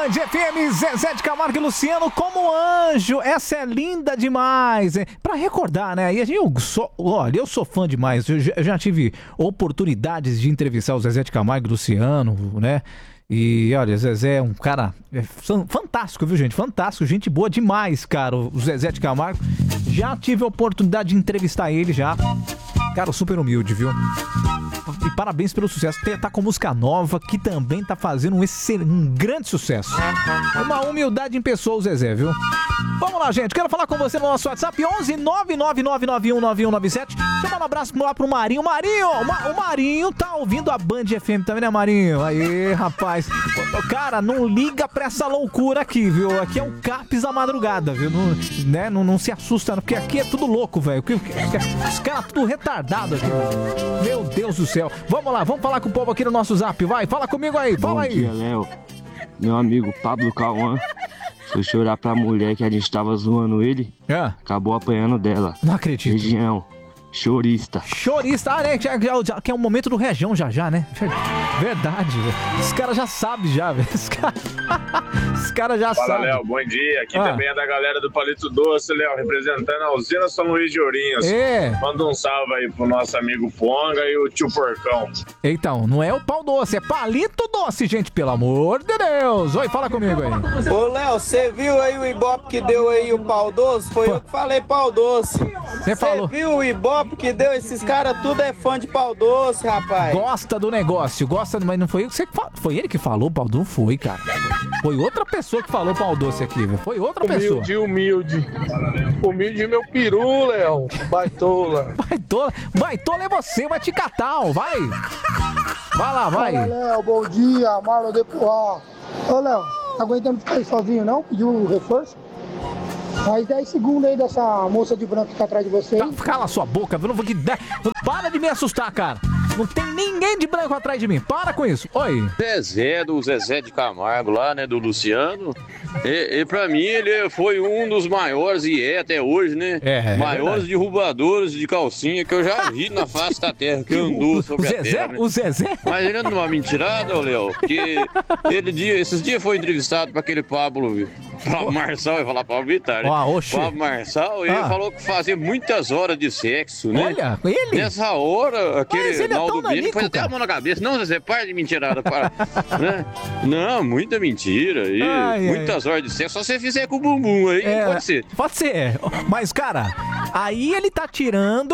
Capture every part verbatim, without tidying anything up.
Band F M, Zezé de Camargo e Luciano como anjo. Essa é linda demais, hein? Pra recordar, né? E eu sou, olha, eu sou fã demais. Eu já, eu já tive oportunidades de entrevistar o Zezé de Camargo e Luciano, né? E olha, o Zezé é um cara fantástico, viu, gente? Fantástico, gente boa demais, cara. O Zezé de Camargo. Já tive a oportunidade de entrevistar ele já. Cara, super humilde, viu? E parabéns pelo sucesso. Tá com música nova, que também tá fazendo um, excelente, um grande sucesso. Uma humildade em pessoa, o Zezé, viu? Vamos lá, gente. Quero falar com você no nosso WhatsApp, onze nove nove nove nove um nove um nove sete. Deixa eu dar um abraço lá pro Marinho. Marinho, o Marinho tá ouvindo a Band F M também, né, Marinho? Aí, rapaz. Cara, não liga pra essa loucura aqui, viu? Aqui é o Capes da madrugada, viu? Não, né? não, não se assusta, não, porque aqui é tudo louco, velho. Os caras tudo retardado aqui. Meu Deus do céu. Vamos lá, vamos falar com o povo aqui no nosso zap, vai. Fala comigo aí, fala Bom aí. Bom dia, Léo. Meu amigo Pablo Cauã foi chorar pra mulher que a gente tava zoando ele. É. Acabou apanhando dela. Não acredito. Região. Chorista. Chorista, ah, né? Já, já, já, que é o momento do Região já já, né? Verdade, velho. Os caras já sabem já, velho. Os caras cara já sabem. Fala, Léo, bom dia. Aqui ah. também é da galera do Palito Doce, Léo, representando a usina São Luís de Ourinhos. É. Manda um salve aí pro nosso amigo Ponga e o tio Porcão. Então, não é o pau doce, é Palito Doce, gente, pelo amor de Deus. Oi, fala comigo aí. Ô, Léo, você viu aí o Ibope que deu aí o pau doce? Foi Pô. eu que falei pau doce. Você falou. Você viu o Ibope que deu? Esses caras tudo é fã de pau doce, rapaz. Gosta do negócio, gosta, mas não foi você que falou. Foi ele que falou pau doce? Não foi, cara. Foi outra pessoa que falou pau doce aqui, velho. Foi outra pessoa. Humilde, humilde. Humilde meu peru, Léo. Baitola. Baitola. Baitola é você, vai te catar, ó. Vai. Vai lá, vai. Fala, Léo, bom dia. Marlon de Poá. Ô, Léo, tá aguentando ficar aí sozinho, não? Pediu o reforço? Mais dez segundos aí dessa moça de branco que tá atrás de você. Tá, cala sua boca, eu não vou que der. Para de me assustar, cara. Não tem ninguém de branco atrás de mim. Para com isso. Oi. Zezé, do Zezé de Camargo lá, né, do Luciano. E, e pra mim ele foi um dos maiores, e é até hoje, né? É, é maiores verdade. derrubadores de calcinha que eu já vi na face da terra, que andou sobre o Zezé, a terra. Né? O Zezé? Mas ele anda numa mentirada, ô Léo, porque ele, dia, esses dias foi entrevistado pra aquele Pablo, Pablo Marçal, eu ia falar Pablo Vittar, né? Oh, Pablo Marçal, e ah. ele falou que fazia muitas horas de sexo, né? Olha, ele? Nessa hora, aquele Naldo Bene foi até cara. a mão na cabeça. Não, Zezé, para de mentirada, para. Né? Não, muita mentira. E ai, muitas ai. horas de sexo. Só se você fizer com o bumbum aí, é, pode ser. Pode ser. Mas, cara, aí ele tá tirando...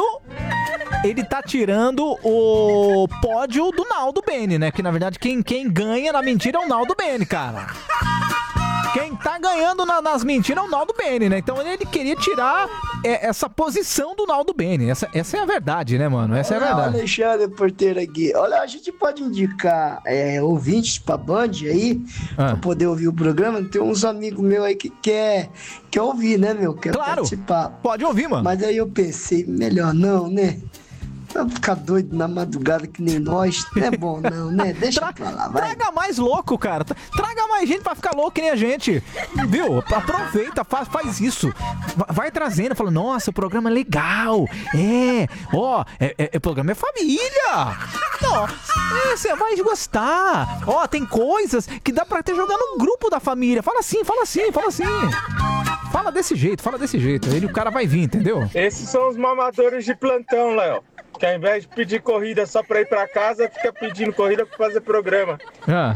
Ele tá tirando o pódio do Naldo Bene, né? Que, na verdade, quem, quem ganha na mentira é o Naldo Bene, cara. Quem tá ganhando na, nas mentiras é o Naldo Bene, né? Então ele queria tirar é, essa posição do Naldo Bene. Essa, essa é a verdade, né, mano? Essa Olha, é a verdade. Alexandre Porteiro aqui. Olha, a gente pode indicar é, ouvintes pra Band aí, ah. pra poder ouvir o programa. Tem uns amigos meus aí que quer, quer ouvir, né, meu? Quer claro, participar. Pode ouvir, mano. Mas aí eu pensei, melhor não, né? Vai ficar doido na madrugada que nem nós. Não é bom não, né? Deixa Tra- pra lá, vai. Traga mais louco, cara. Traga mais gente pra ficar louco que nem a gente. Viu? Aproveita, faz, faz isso. Vai trazendo, fala, nossa, o programa é legal. É, ó, é, é, o programa é família. Não, você vai gostar. Ó, tem coisas que dá pra ter jogado no grupo da família. Fala assim, fala assim, fala assim. Fala desse jeito, fala desse jeito. Ele, o cara vai vir, entendeu? Esses são os mamadores de plantão, Léo. Que ao invés de pedir corrida só pra ir pra casa, fica pedindo corrida pra fazer programa. Ah.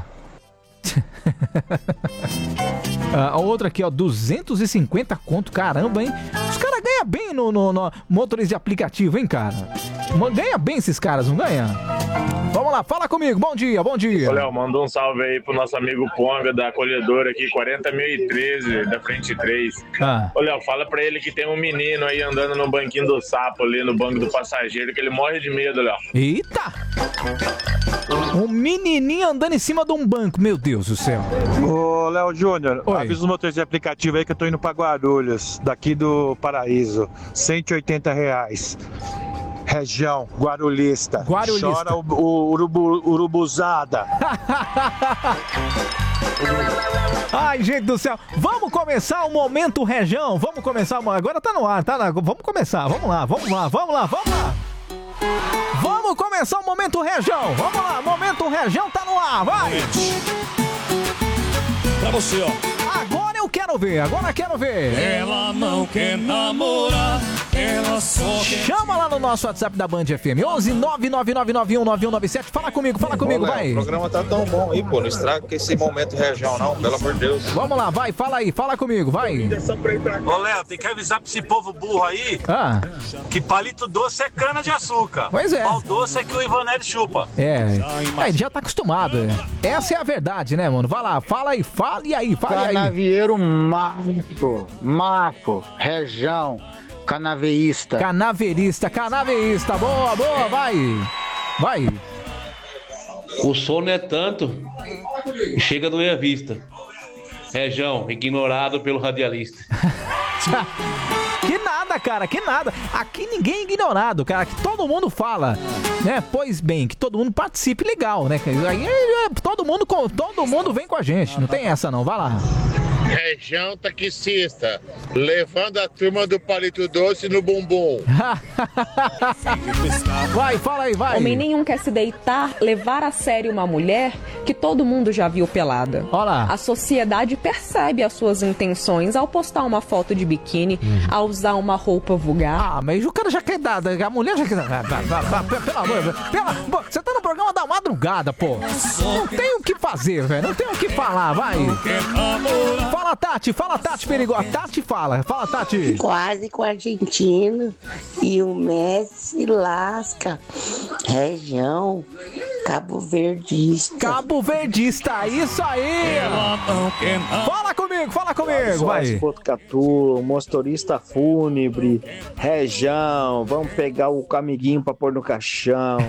A outra aqui, ó, duzentos e cinquenta conto, caramba, hein? Os caras ganham bem no, no, no motorista de aplicativo, hein, cara? Ganha bem esses caras, não ganha? Vamos lá, fala comigo, bom dia, bom dia. Ô, Léo, manda um salve aí pro nosso amigo Ponga, da acolhedora aqui, quarenta mil e treze, da frente três. Ah. Ô, Léo, fala pra ele que tem um menino aí andando no banquinho do sapo ali, no banco do passageiro, que ele morre de medo, Léo. Eita! Um menininho andando em cima de um banco, meu Deus do céu. Ô, Léo Júnior, Oi. avisa os motoristas de aplicativo aí que eu tô indo pra Guarulhos, daqui do Paraíso, cento e oitenta reais. Região Guarulhista. Guarulhista. Chora o, o urubu, urubuzada. Ai, gente do céu. Vamos começar o Momento Região. Vamos começar. Agora tá no ar, tá? Na... Vamos começar. Vamos lá, vamos lá, vamos lá, vamos lá. Vamos começar o Momento Região. Vamos lá, Momento Região tá no ar, vai. pra você, ó. Agora eu quero ver, agora eu quero ver. Ela não quer namorar, ela só quer... Chama lá no nosso WhatsApp da Band F M, onze nove nove nove nove um nove um nove sete. Fala comigo, fala comigo, Ô, Léo, vai. O programa tá tão bom aí, pô. Não estraga com esse momento região, não. Pelo amor de Deus. Vamos lá, vai, fala aí, fala comigo, vai. Ô, Léo, tem que avisar pra esse povo burro aí Ah. que palito doce é cana de açúcar. Pois é. Pau doce é que o Ivanelli chupa. É, é, já tá acostumado. É. Essa é a verdade, né, mano? Vai lá, fala aí, fala e aí, fala aí. Canavieiro Marco, Marco, região, canaveísta. Canaveirista, canaveísta, boa, boa, vai. Vai. O sono é tanto, chega do Meia Vista. Região, ignorado pelo radialista. Que nada, cara, que nada. Aqui ninguém é ignorado, cara. Que todo mundo fala, né? Pois bem, que todo mundo participe legal, né? Aí é, todo mundo, todo mundo vem com a gente. Não tem essa não, vai lá. Região taxista, levando a turma do palito doce no bumbum. Vai, fala aí, vai. Homem nenhum quer se deitar, levar a sério uma mulher que todo mundo já viu pelada. Olá. A sociedade percebe as suas intenções ao postar uma foto de biquíni, Hum. ao usar uma roupa vulgar. Ah, mas o cara já quer dar, a mulher já quer dar. Pelo amor de Deus. Pela- Você tá no programa da madrugada, pô. Não tem o que fazer, velho. Não tem o que falar, vai. Fala, Tati, fala, Tati perigosa. Tati fala, fala, Tati. Quase com o argentino e o Messi lasca. Região Cabo Verdista. Cabo Verdista, isso aí. Fala comigo, fala comigo, vai. Botucatu, motorista fúnebre, região, vamos pegar o amiguinho pra pôr no caixão.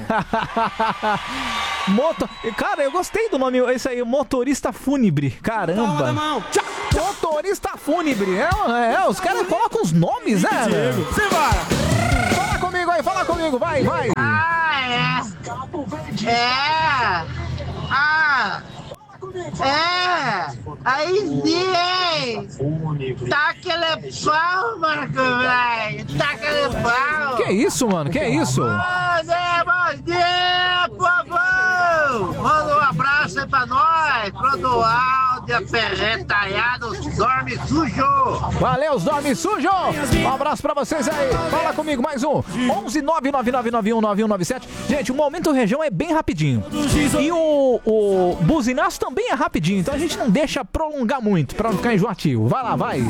Moto... Cara, eu gostei do nome, esse aí, motorista fúnebre. Caramba. Motorista fúnebre. É, é, os caras colocam os nomes, né? Fala comigo aí, fala comigo, vai, vai. Ah, é. É. Ah. É. Aí sim, hein. Tá aquele pau, Marco, velho. Tá aquele pau. Que isso, mano? Que isso? Bom dia, bom dia, povo. Manda um abraço aí pra nós. Clodoaldo, aperretaiado, dorme sujo. Valeu, os dorme sujo. Um abraço pra vocês aí. Fala comigo, mais um. onze nove nove nove nove um nove um nove sete. Gente, o Momento Região é bem rapidinho. E o, o buzinaço também é rapidinho. Então a gente não deixa prolongar muito pra não ficar enjoativo. Vai lá, vai.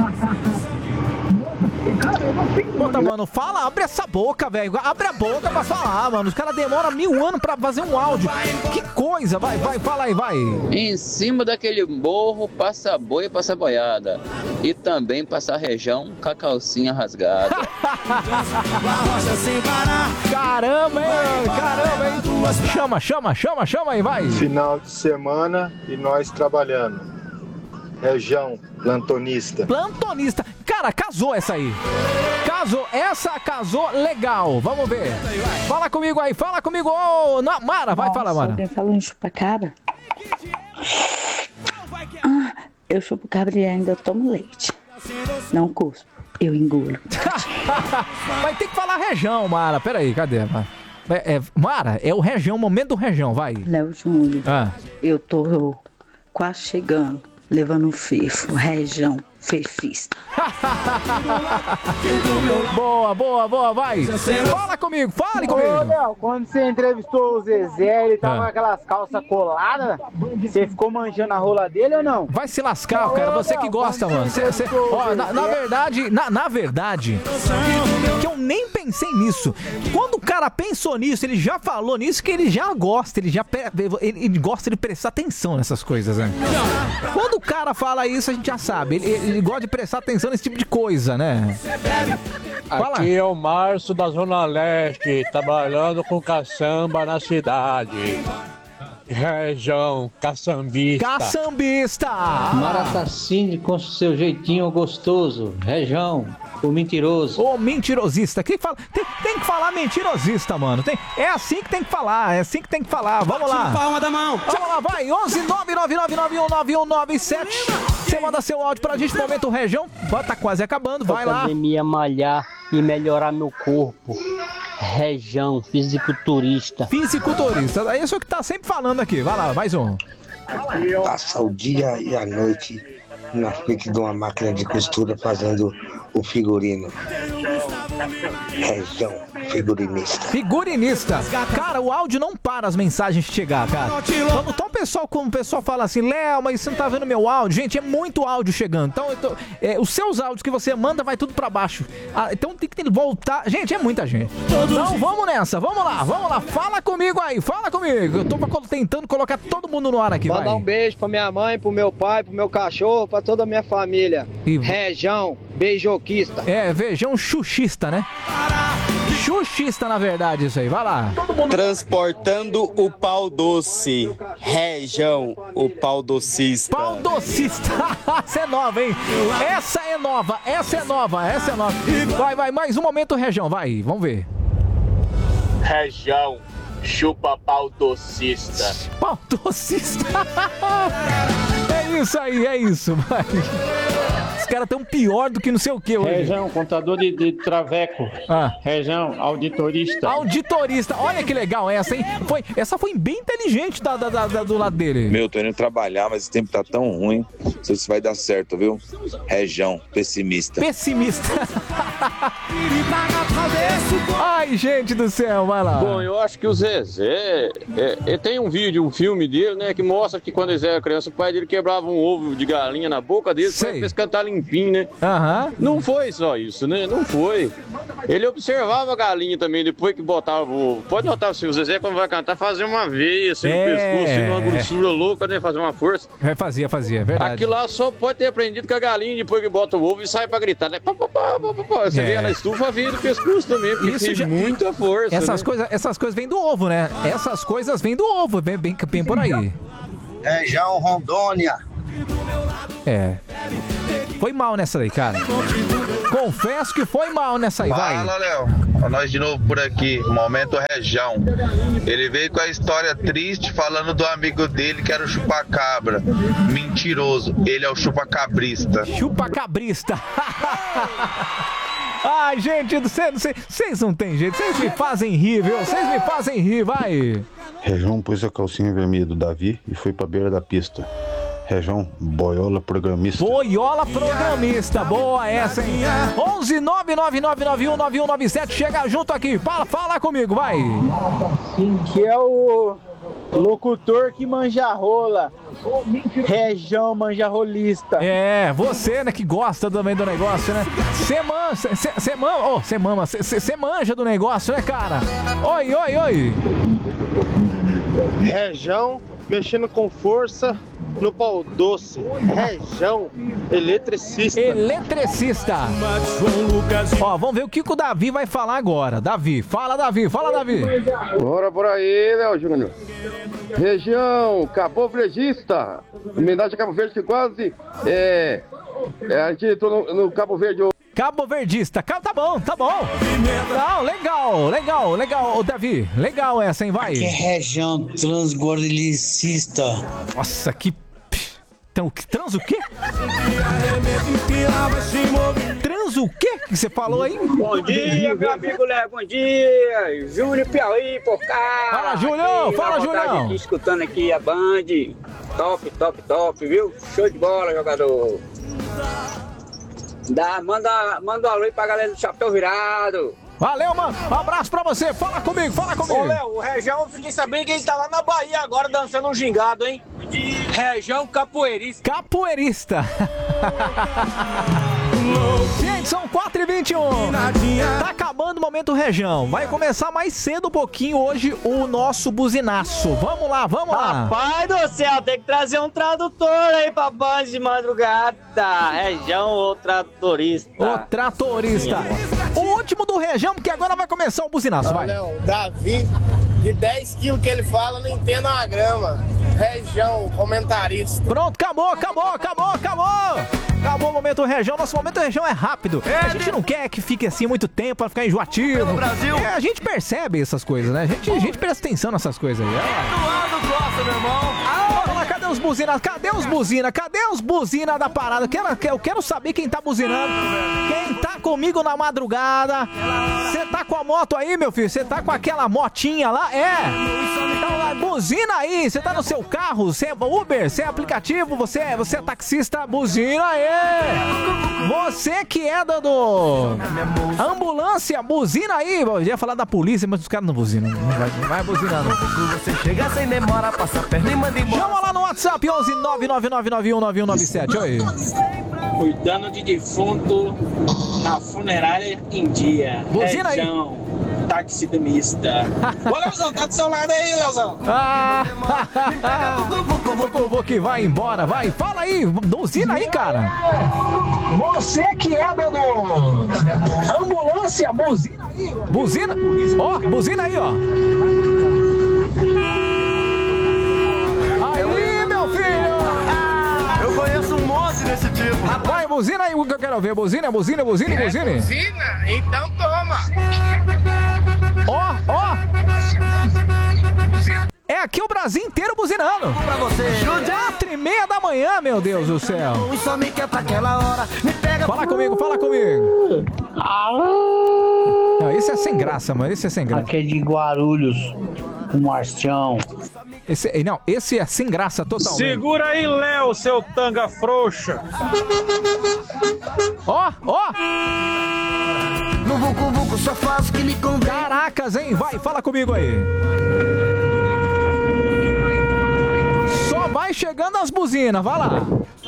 Puta, mano, fala, abre essa boca, velho. Abre a boca pra falar, mano. Os caras demoram mil anos pra fazer um áudio. Que coisa, vai, vai, fala aí, vai. Em cima daquele morro passa boi e passa boiada. E também passa região com a calcinha rasgada. Caramba, hein? Caramba, hein? Chama, chama, chama, chama aí, vai. Final de semana e nós trabalhando. Região plantonista. Plantonista. Cara, casou essa aí. Casou. Essa casou legal. Vamos ver. Fala comigo aí. Fala comigo. Ô, na- Mara, vai, fala, Mara. Alguém falou em chupa-cabra? Ah, eu chupo cabra e ainda tomo leite. Não cuspo, eu engulo. Vai ter que falar região, Mara. Pera aí, cadê? Mara? É, é, Mara, é o região, o momento do região, vai. Léo Júnior, Ah. eu tô quase chegando, levando o fefo, região fefista. Boa, boa, boa, vai. Fala comigo, fale Ô, comigo. Léo, quando você entrevistou o Zezé, ele tava Ah. com aquelas calças coladas, você ficou manjando a rola dele ou não? Vai se lascar, cara. Você que gosta, mano. Cê, cê- ó, na, na verdade, na, na verdade, que eu nem pensei nisso. Quando o cara pensou nisso, ele já falou nisso, que ele já gosta, ele já pe- ele, ele gosta de prestar atenção nessas coisas, né? Quando o cara fala isso, a gente já sabe. Ele, ele gosta de prestar atenção nesse tipo de coisa, né? Fala. Aqui é o Márcio da Zona Leste, trabalhando com caçamba na cidade. Região caçambista. Caçambista! Maratacine com seu jeitinho gostoso. Região, o mentiroso. Ô, mentirosista. Quem fala, tem, tem que falar mentirosista, mano. Tem, é assim que tem que falar, é assim que tem que falar. Vamos lá. Palma da mão. Vamos lá, vai. onze nove nove nove nove um nove um nove sete. Você manda seu áudio pra gente, Momento Região. Tá quase acabando, vai lá. Academia malhar e melhorar meu corpo. Região, fisiculturista. Fisiculturista. É isso que tá sempre falando aqui. Vai lá, mais um. passa o dia e a noite na frente de uma máquina de costura fazendo o figurino. Região figurinista. Figurinista. Cara, o áudio não para as mensagens de chegar, cara. Então, então o pessoal, como o pessoal fala assim, Léo, mas você não tá vendo meu áudio? Gente, é muito áudio chegando. Então, eu tô, é, os seus áudios que você manda vai tudo pra baixo. Ah, então tem que voltar. Gente, é muita gente. Então vamos nessa, vamos lá, vamos lá. Fala comigo aí, fala comigo. Eu tô tentando colocar todo mundo no ar aqui, Mandar vai. um beijo pra minha mãe, pro meu pai, pro meu cachorro, pra toda a minha família. E... Região beijoquista. É, vejam, xuxista, né? Xuxista, na verdade, isso aí. Vai lá. Transportando o pau doce. Região, o pau docista. Pau docista. Essa é nova, hein? Essa é nova, essa é nova, essa é nova. Vai, vai, mais um momento, região. Vai, vamos ver. Região, chupa pau docista. Pau docista. É isso aí, é isso. Vai. Os caras tão pior do que não sei o que hoje. Região, contador de, de traveco. Ah. Região, auditorista. Auditorista. Olha que legal essa, hein? Foi, essa foi bem inteligente da, da, da, da, do lado dele. Meu, tô indo trabalhar, mas o tempo tá tão ruim. Não sei se vai dar certo, viu? Região, pessimista. Pessimista. Ai, gente do céu, vai lá. Bom, eu acho que o Zezé, é, é, tem um vídeo, um filme dele, né, que mostra que quando ele era criança, o pai dele quebrava um ovo de galinha na boca dele, pra ele cantar limpinho, né? Aham. Não foi só isso, né? Não foi. Ele observava a galinha também, depois que botava o ovo. Pode notar, se o Zezé, quando vai cantar, fazer uma veia, assim, É. no pescoço, assim, uma grossura louca, né? Fazer uma força. É, fazia, fazia, é verdade. Aquilo lá só pode ter aprendido com a galinha depois que bota o ovo e sai pra gritar, né? Pá, pá, pá, pá, pá, pá. Você É. vê ela estufa, vem do pescoço também, porque Isso tem já- muita força, Essas, né? coisas, essas coisas vêm do ovo, né? Essas coisas vêm do ovo, vem bem, bem por aí. Região Rondônia. É. Foi mal nessa aí, cara. Confesso que foi mal nessa aí, vai. Fala, Léo. Nós de novo por aqui. Momento Região. Ele veio com a história triste falando do amigo dele que era o chupacabra. Mentiroso. Ele é o chupacabrista. Chupacabrista. Ai, gente do céu, vocês não tem jeito. Vocês me fazem rir, viu? Vocês me fazem rir, vai. Região pôs a calcinha vermelha do Davi e foi pra beira da pista. Região boiola programista. Boiola programista, boa essa, hein? onze nove nove nove nove um nove um nove sete, chega junto aqui, fala, fala comigo, vai. Que é o locutor que manja rola. Região manjarolista. É, você, né, que gosta também do negócio, né? Você manja, você mama, oh, você mama, você manja do negócio, né, cara? Oi, oi, oi. Região mexendo com força no pau doce. Região eletricista. Eletricista. Ó, vamos ver o que o Davi vai falar agora. Davi, fala, Davi, fala, Davi. Bora por aí, Léo Júnior. Região Cabo Verdista. Homenagem a Cabo Verde que quase é, é, a gente entrou no, no Cabo Verde. Cabo Verdista. Tá bom, tá bom. Não, legal, legal, legal, ô, Davi. Legal essa, hein, vai. Que região transgordilicista. Nossa, que... Então, trans o quê? Trans o quê que você falou aí? Bom dia, meu amigo Léo, bom dia. Júnior Piauí, por cá. Fala, Julião, Aqui, fala, na vontade Julião. Aqui, escutando aqui a Band. Top, top, top, viu? Show de bola, jogador. Dá, manda, manda um alô aí pra galera do Chapéu Virado. Valeu, mano. Um abraço pra você. Fala comigo, fala comigo. Ô, Léo, o Região, eu fiquei sabendo que ele tá lá na Bahia agora dançando um gingado, hein? Região capoeirista. Capoeirista. Gente, são quatro e vinte e um. Tá acabando o momento Região. Vai começar mais cedo um pouquinho hoje o nosso buzinaço. Vamos lá, vamos lá. Rapaz do céu, tem que trazer um tradutor aí pra Band de madrugada. Região ou tratorista. O tratorista. O último do Região, porque agora vai começar o buzinaço, vai. Não, Davi, de dez quilos que ele fala, não entendo uma grama. Região, comentarista. Pronto, acabou, acabou, acabou, acabou. Acabou o momento Região. Nosso momento Região é rápido. A gente não quer que fique assim muito tempo pra ficar enjoativo. Brasil. É, a gente percebe essas coisas, né? A gente, a gente presta atenção nessas coisas aí. Eduardo gosta, meu irmão. Vamos lá, cadê os buzinas? Cadê os buzinas? Cadê os buzinas da parada? Eu quero, eu quero saber quem tá buzinando. Quem tá comigo na madrugada. Você tá com a moto aí, meu filho? Você tá com aquela motinha lá? É. Então lá Ah, buzina aí, você tá no seu carro, você é Uber, você é aplicativo, você é, você é taxista, buzina aí! Você que é do, do ambulância, buzina aí! Eu ia falar da polícia, mas os caras não buzinam, não vai, não vai buzinando. Você chega sem demora, passa a perna e manda embora. Chama lá no WhatsApp, onze nove nove nove nove um nove um nove sete, oi! Cuidando de defunto na funerária em dia. Buzina aí. Região taxidermista. Ô, Leozão, tá do seu lado aí, Leozão. Ah, vou que vai embora, vai. Fala aí, buzina aí, cara. Você que é do ambulância, buzina aí. Buzina? Ó, buzina aí, ó. Aí, meu filho. Eu conheço um monte desse tipo. Vai, buzina aí, o que eu quero ver. Buzina, buzina, buzina, É buzina. buzina? Então toma. Ó, ó. É aqui o Brasil inteiro buzinando. Pra você. Quatro e meia da manhã, meu Deus do céu. Só me quer pra aquela hora. Me pega. Fala comigo, fala comigo. Não, esse é sem graça, mano. Esse é sem graça. Aqui é de Guarulhos, o Marcião. Esse, não, esse é sem graça totalmente. Segura aí, Léo, seu tanga frouxa. Ó, ó. No vucu vucu só faço o que lhe convém. Caracas, hein? Vai, fala comigo aí. Só vai chegando as buzinas, vai lá.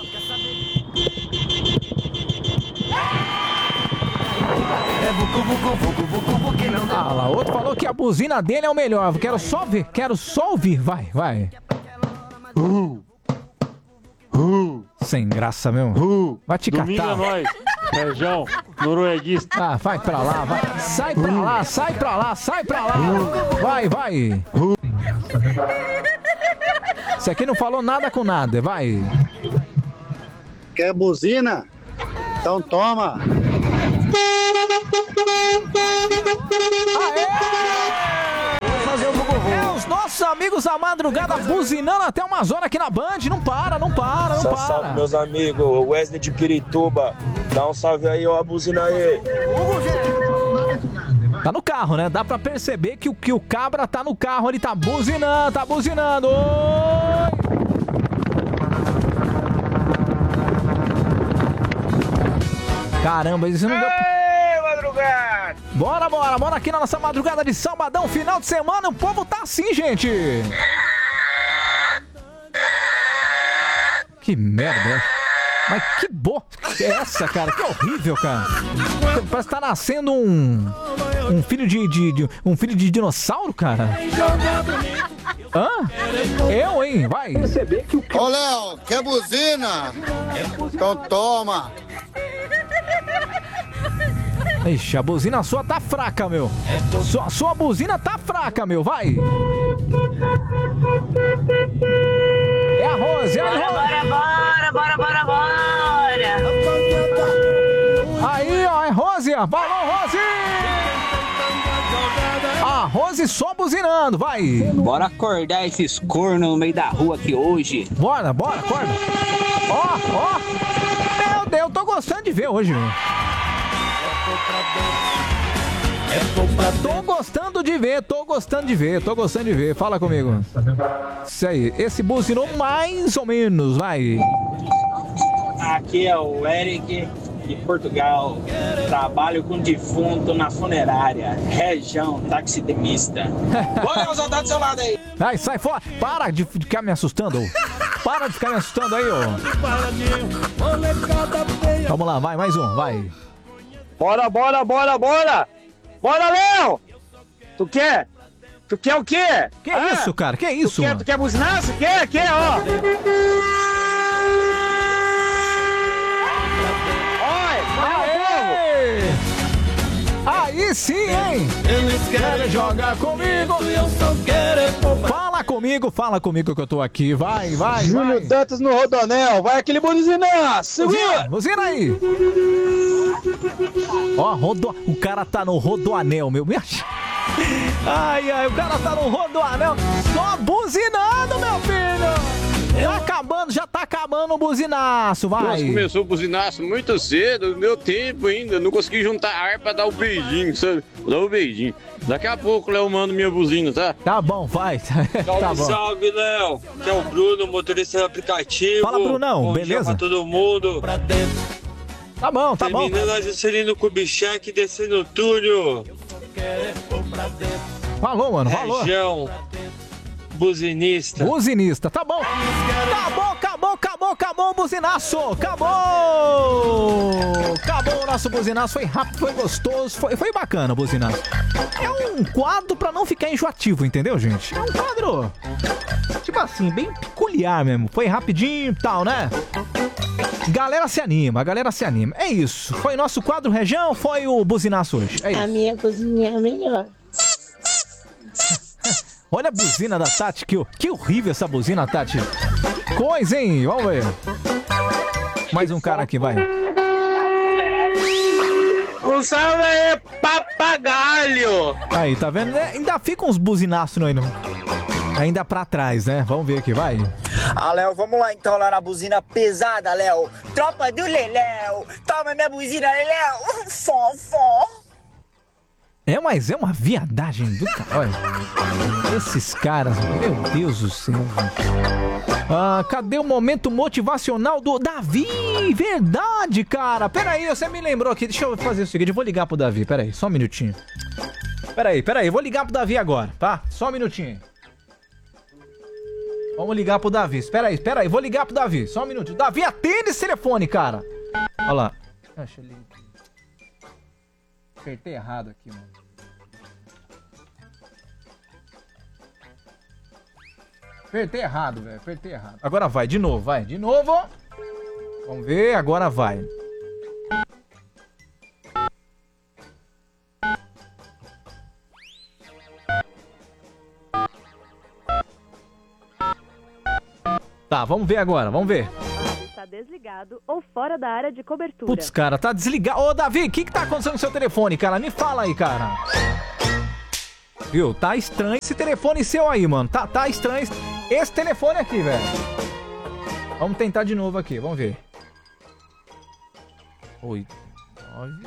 Ah lá, outro falou que a buzina dele é o melhor. Quero só ver, quero só ouvir. Vai, vai. Uh, uh, Sem graça mesmo. uh, Vai te Domingo catar. é nóis, região norueguista. Ah, vai pra lá, vai. Sai pra lá, sai pra lá, sai pra lá. Vai, vai. Esse aqui não falou nada com nada, vai. Quer buzina? Então toma. É os nossos amigos da madrugada buzinando até umas horas aqui na Band. Não para, não para, não Só para. salve, meus amigos. Wesley de Pirituba. Dá um salve aí, ó, a buzina aí. Tá no carro, né? Dá pra perceber que o, que o cabra tá no carro, ele tá buzinando, tá buzinando. Oi! Caramba, isso não deu... Ei, madrugada! Bora, bora, bora aqui na nossa madrugada de sabadão, final de semana, o povo tá assim, gente. Que merda. Mas que boa é essa, cara? Que horrível, cara. Parece que tá nascendo um... Um filho de, de, de... Um filho de dinossauro, cara. Hã? Eu, hein? Vai. Ô, Léo, quer buzina? Então toma. Ixi, a buzina sua tá fraca, meu. Sua, sua buzina tá fraca, meu. Vai. É a Rose, é a Rose. Bora, bora, bora, bora, bora. Aí, ó, é Rose. Falou, Rose. A Rose só buzinando, vai. Bora acordar esses cornos no meio da rua aqui hoje. Bora, bora, acorda. Ó, ó. Meu Deus, tô gostando de ver hoje, meu. Tô gostando de ver, tô gostando de ver, tô gostando de ver. Fala comigo. Isso aí, esse buzinou mais ou menos, vai. Aqui é o Eric de Portugal. Trabalho com defunto na funerária. Região taxidermista. Bora, Leozão, tá do seu lado aí. Ai, sai fora. Para de ficar me assustando. Para de ficar me assustando aí, ó. Vamos lá, vai, mais um, vai. Bora, bora, bora, bora! Bora, Léo! Tu quer? Tu quer o quê? Que ah? isso, cara? Que isso, tu quer, mano? Tu quer buzinar? Você quer? Quer, ó! Aí sim, hein? Eles querem jogar comigo. Fala comigo, fala comigo que eu tô aqui. Vai, vai, Júlio vai. Dantas no Rodonel. Vai aquele buzinar. Segura! Buzina aí. Ó, rodo... o cara tá no rodoanel, meu. Ai, ai, o cara tá no rodoanel. Só buzinando, meu filho. acabando, já tá acabando o buzinaço, vai. Nossa, começou o buzinaço muito cedo, no meu tempo ainda. Não consegui juntar ar pra dar o beijinho, sabe? Dar o beijinho. Daqui a pouco, Léo, manda minha buzina, tá? Tá bom, vai. Salve, tá bom. salve, Léo. Que é o Bruno, motorista do aplicativo. Fala, Brunão, bom beleza? Dia pra todo mundo. Tá bom, tá bom. Terminando a Juscelino Kubitschek, descendo o túnel. Falou, mano, falou. Região buzinista. Buzinista, tá bom. Acabou, acabou, acabou, acabou o buzinaço. Acabou. Acabou o nosso buzinaço. Foi rápido, foi gostoso, foi, foi bacana o buzinaço. É um quadro pra não ficar enjoativo, entendeu, gente? É um quadro, tipo assim, bem peculiar mesmo. Foi rapidinho e tal, né? Galera se anima, a galera se anima. É isso. Foi nosso quadro Região, foi o buzinaço hoje. É isso. A minha cozinha é melhor. Olha a buzina da Tati, que, que horrível essa buzina, Tati. Coisa, hein? Vamos ver. Mais um cara aqui, vai. Um salve aí, papagaio! Aí, tá vendo? É, ainda fica uns buzinaços aí, não? Ainda pra trás, né? Vamos ver aqui, vai. Ah, Léo, vamos lá então, lá na buzina pesada, Léo. Tropa do Leléu. Toma minha buzina, Leléu. Fó, fó. É, mas é uma viadagem do caralho. Esses caras, meu Deus do céu. Ah, cadê o momento motivacional do Davi? Verdade, cara. Pera aí, você me lembrou aqui. Deixa eu fazer o seguinte, eu vou ligar pro Davi. Pera aí, só um minutinho. Pera aí, pera aí, eu vou ligar pro Davi agora, tá? Só um minutinho. Vamos ligar pro Davi. Espera aí, espera aí, vou ligar pro Davi. Só um minutinho. Davi, atende esse telefone, cara. Olha lá. Deixa eu ligar. Apertei errado aqui, mano. Apertei errado, velho. Apertei errado. Agora vai, de novo, vai. De novo. Vamos ver, agora vai. Tá, vamos ver agora, vamos ver. Está desligado ou fora da área de cobertura. Putz, cara, tá desligado. Ô, Davi, o que que tá acontecendo no seu telefone, cara? Me fala aí, cara. Viu? Tá estranho esse telefone seu aí, mano. Tá, tá estranho esse telefone aqui, velho. Vamos tentar de novo aqui, vamos ver. Oito, nove...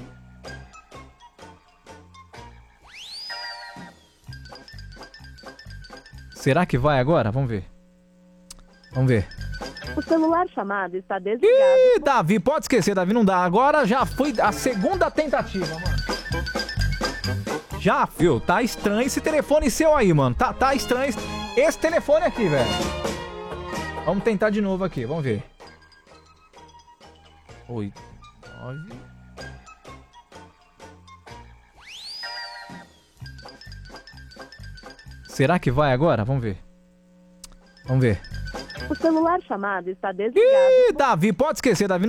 Será que vai agora? Vamos ver. Vamos ver. O celular chamado está desligado. Ih, Davi, pode esquecer, Davi, não dá. Agora já foi a segunda tentativa, mano. Já, viu? Tá estranho esse telefone seu aí, mano. Tá, tá estranho esse telefone aqui, velho. Vamos tentar de novo aqui, vamos ver. Oito, nove... Será que vai agora? Vamos ver. Vamos ver. O celular chamado está desligado. Ih, Davi, pode esquecer, Davi.